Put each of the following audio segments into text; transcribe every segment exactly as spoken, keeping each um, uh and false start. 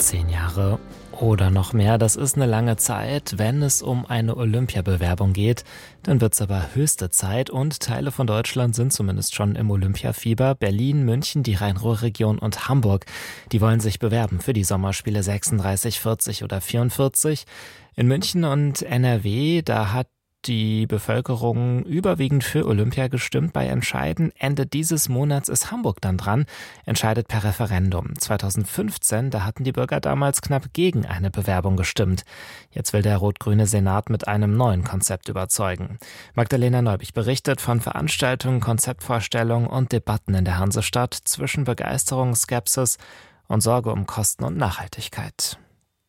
Zehn Jahre oder noch mehr, das ist eine lange Zeit. Wenn es um eine Olympiabewerbung geht, dann wird's aber höchste Zeit und Teile von Deutschland sind zumindest schon im Olympiafieber. Berlin, München, die Rhein-Ruhr-Region und Hamburg, die wollen sich bewerben für die Sommerspiele sechsunddreißig, vierzig oder vierundvierzig. In München und N R W, da hat die Bevölkerung überwiegend für Olympia gestimmt. Bei Entscheiden Ende dieses Monats ist Hamburg dann dran, entscheidet per Referendum. zweitausendfünfzehn, da hatten die Bürger damals knapp gegen eine Bewerbung gestimmt. Jetzt will der rot-grüne Senat mit einem neuen Konzept überzeugen. Magdalena Neubich berichtet von Veranstaltungen, Konzeptvorstellungen und Debatten in der Hansestadt zwischen Begeisterung, Skepsis und Sorge um Kosten und Nachhaltigkeit.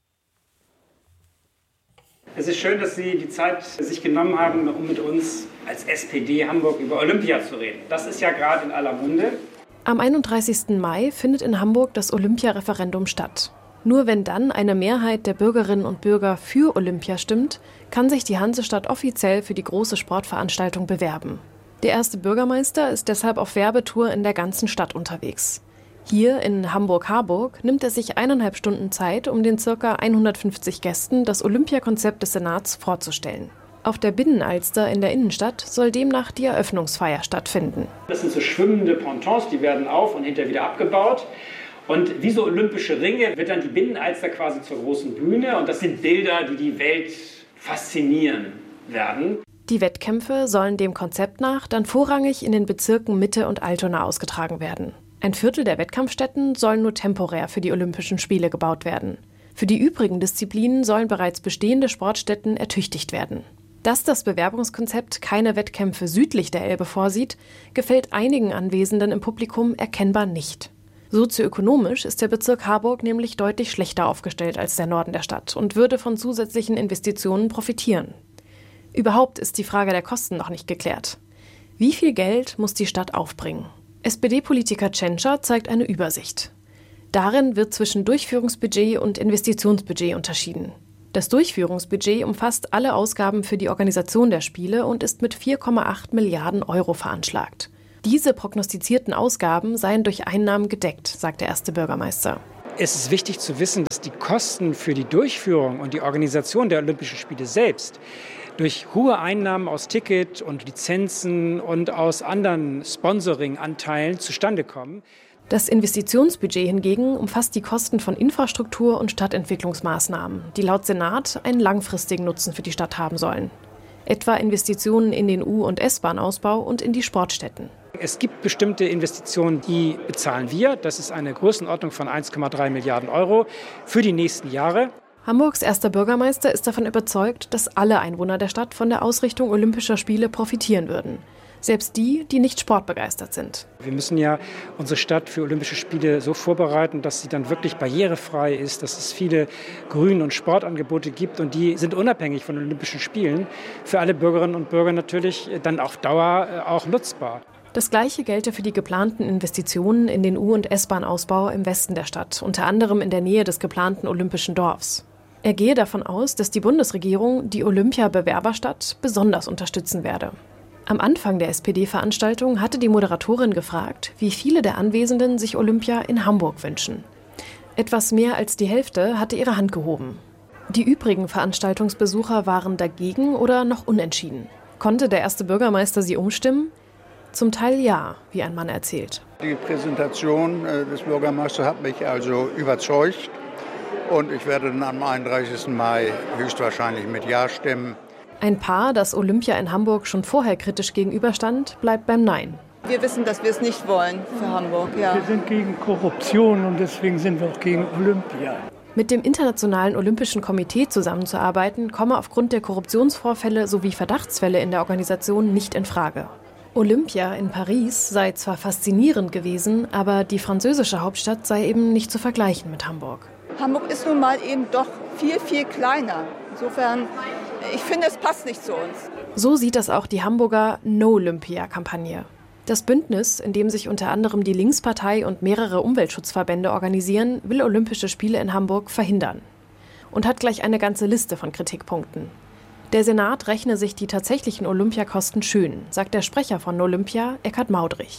Es ist schön, dass Sie die Zeit sich genommen haben, um mit uns als S P D Hamburg über Olympia zu reden. Das ist ja gerade in aller Munde. Am einunddreißigsten Mai findet in Hamburg das Olympia-Referendum statt. Nur wenn dann eine Mehrheit der Bürgerinnen und Bürger für Olympia stimmt, kann sich die Hansestadt offiziell für die große Sportveranstaltung bewerben. Der erste Bürgermeister ist deshalb auf Werbetour in der ganzen Stadt unterwegs. Hier in Hamburg-Harburg nimmt er sich eineinhalb Stunden Zeit, um den ca. hundertfünfzig Gästen das Olympiakonzept des Senats vorzustellen. Auf der Binnenalster in der Innenstadt soll demnach die Eröffnungsfeier stattfinden. Das sind so schwimmende Pontons, die werden auf und hinterher wieder abgebaut. Und wie so olympische Ringe wird dann die Binnenalster quasi zur großen Bühne. Und das sind Bilder, die die Welt faszinieren werden. Die Wettkämpfe sollen dem Konzept nach dann vorrangig in den Bezirken Mitte und Altona ausgetragen werden. Ein Viertel der Wettkampfstätten sollen nur temporär für die Olympischen Spiele gebaut werden. Für die übrigen Disziplinen sollen bereits bestehende Sportstätten ertüchtigt werden. Dass das Bewerbungskonzept keine Wettkämpfe südlich der Elbe vorsieht, gefällt einigen Anwesenden im Publikum erkennbar nicht. Sozioökonomisch ist der Bezirk Harburg nämlich deutlich schlechter aufgestellt als der Norden der Stadt und würde von zusätzlichen Investitionen profitieren. Überhaupt ist die Frage der Kosten noch nicht geklärt. Wie viel Geld muss die Stadt aufbringen? S P D-Politiker Tschentscher zeigt eine Übersicht. Darin wird zwischen Durchführungsbudget und Investitionsbudget unterschieden. Das Durchführungsbudget umfasst alle Ausgaben für die Organisation der Spiele und ist mit vier Komma acht Milliarden Euro veranschlagt. Diese prognostizierten Ausgaben seien durch Einnahmen gedeckt, sagt der erste Bürgermeister. Es ist wichtig zu wissen, dass die Kosten für die Durchführung und die Organisation der Olympischen Spiele selbst durch hohe Einnahmen aus Ticket und Lizenzen und aus anderen Sponsoring-Anteilen zustande kommen. Das Investitionsbudget hingegen umfasst die Kosten von Infrastruktur- und Stadtentwicklungsmaßnahmen, die laut Senat einen langfristigen Nutzen für die Stadt haben sollen. Etwa Investitionen in den U- und S-Bahn-Ausbau und in die Sportstätten. Es gibt bestimmte Investitionen, die bezahlen wir. Das ist eine Größenordnung von eins Komma drei Milliarden Euro für die nächsten Jahre. Hamburgs erster Bürgermeister ist davon überzeugt, dass alle Einwohner der Stadt von der Ausrichtung Olympischer Spiele profitieren würden. Selbst die, die nicht sportbegeistert sind. Wir müssen ja unsere Stadt für Olympische Spiele so vorbereiten, dass sie dann wirklich barrierefrei ist, dass es viele Grün- und Sportangebote gibt und die sind unabhängig von Olympischen Spielen für alle Bürgerinnen und Bürger natürlich dann auf Dauer auch nutzbar. Das Gleiche gelte für die geplanten Investitionen in den U- und S-Bahn-Ausbau im Westen der Stadt, unter anderem in der Nähe des geplanten Olympischen Dorfs. Er gehe davon aus, dass die Bundesregierung die Olympia-Bewerberstadt besonders unterstützen werde. Am Anfang der S P D-Veranstaltung hatte die Moderatorin gefragt, wie viele der Anwesenden sich Olympia in Hamburg wünschen. Etwas mehr als die Hälfte hatte ihre Hand gehoben. Die übrigen Veranstaltungsbesucher waren dagegen oder noch unentschieden. Konnte der erste Bürgermeister sie umstimmen? Zum Teil ja, wie ein Mann erzählt. Die Präsentation des Bürgermeisters hat mich also überzeugt. Und ich werde dann am einunddreißigsten Mai höchstwahrscheinlich mit Ja stimmen. Ein Paar, das Olympia in Hamburg schon vorher kritisch gegenüberstand, bleibt beim Nein. Wir wissen, dass wir es nicht wollen für Hamburg. Ja. Wir sind gegen Korruption und deswegen sind wir auch gegen Olympia. Mit dem Internationalen Olympischen Komitee zusammenzuarbeiten, komme aufgrund der Korruptionsvorfälle sowie Verdachtsfälle in der Organisation nicht in Frage. Olympia in Paris sei zwar faszinierend gewesen, aber die französische Hauptstadt sei eben nicht zu vergleichen mit Hamburg. Hamburg ist nun mal eben doch viel, viel kleiner. Insofern, ich finde, es passt nicht zu uns. So sieht das auch die Hamburger No-Olympia-Kampagne. Das Bündnis, in dem sich unter anderem die Linkspartei und mehrere Umweltschutzverbände organisieren, will Olympische Spiele in Hamburg verhindern. Und hat gleich eine ganze Liste von Kritikpunkten. Der Senat rechne sich die tatsächlichen Olympiakosten schön, sagt der Sprecher von Olympia, Eckhard Maudrich.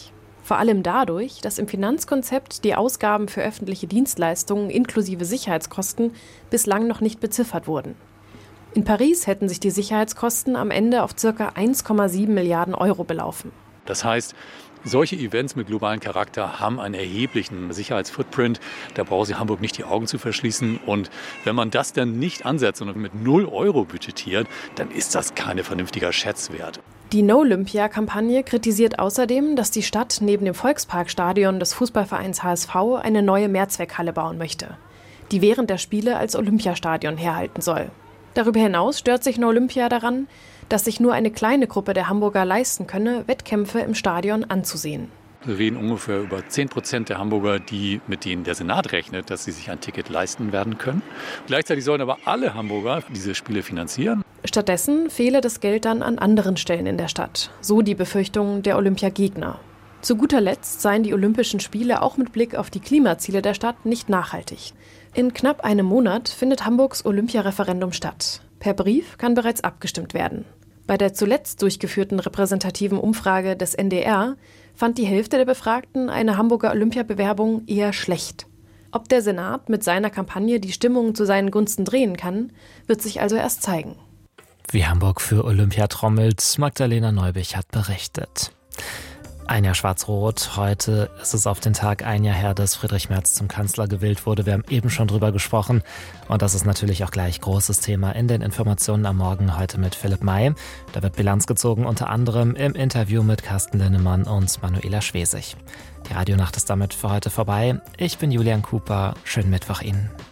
Vor allem dadurch, dass im Finanzkonzept die Ausgaben für öffentliche Dienstleistungen inklusive Sicherheitskosten bislang noch nicht beziffert wurden. In Paris hätten sich die Sicherheitskosten am Ende auf ca. eins Komma sieben Milliarden Euro belaufen. Das heißt, solche Events mit globalem Charakter haben einen erheblichen Sicherheitsfootprint. Da braucht sich Hamburg nicht die Augen zu verschließen. Und wenn man das dann nicht ansetzt, sondern mit null Euro budgetiert, dann ist das kein vernünftiger Schätzwert. Die No-Olympia-Kampagne kritisiert außerdem, dass die Stadt neben dem Volksparkstadion des Fußballvereins H S V eine neue Mehrzweckhalle bauen möchte, die während der Spiele als Olympiastadion herhalten soll. Darüber hinaus stört sich No-Olympia daran, dass sich nur eine kleine Gruppe der Hamburger leisten könne, Wettkämpfe im Stadion anzusehen. Wir reden ungefähr über zehn Prozent der Hamburger, die, mit denen der Senat rechnet, dass sie sich ein Ticket leisten werden können. Gleichzeitig sollen aber alle Hamburger diese Spiele finanzieren. Stattdessen fehle das Geld dann an anderen Stellen in der Stadt, so die Befürchtung der Olympiagegner. Zu guter Letzt seien die Olympischen Spiele auch mit Blick auf die Klimaziele der Stadt nicht nachhaltig. In knapp einem Monat findet Hamburgs Olympiareferendum statt. Per Brief kann bereits abgestimmt werden. Bei der zuletzt durchgeführten repräsentativen Umfrage des N D R fand die Hälfte der Befragten eine Hamburger Olympiabewerbung eher schlecht. Ob der Senat mit seiner Kampagne die Stimmung zu seinen Gunsten drehen kann, wird sich also erst zeigen. Wie Hamburg für Olympia trommelt, Magdalena Neubich hat berichtet. Ein Jahr Schwarz-Rot. Heute ist es auf den Tag ein Jahr her, dass Friedrich Merz zum Kanzler gewählt wurde. Wir haben eben schon drüber gesprochen. Und das ist natürlich auch gleich großes Thema in den Informationen am Morgen heute mit Philipp May. Da wird Bilanz gezogen, unter anderem im Interview mit Carsten Linnemann und Manuela Schwesig. Die Radionacht ist damit für heute vorbei. Ich bin Julian Cooper. Schönen Mittwoch Ihnen.